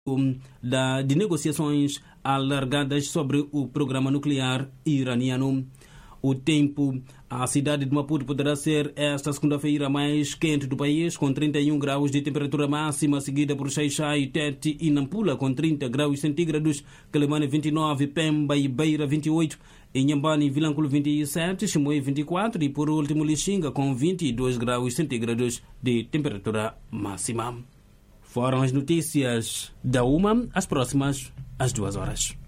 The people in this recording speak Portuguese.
de negociações alargadas sobre o programa nuclear iraniano. O tempo, a cidade de Maputo poderá ser esta segunda-feira mais quente do país, com 31 graus de temperatura máxima, seguida por Xai-Xai, Tete e Nampula, com 30 graus centígrados, Quelimane 29, Pemba e Beira 28, Inhambane e Vilanculo 27, Chimoio 24 e, por último, Lixinga, com 22 graus centígrados de temperatura máxima. Foram as notícias da UMA, as próximas às 2 horas.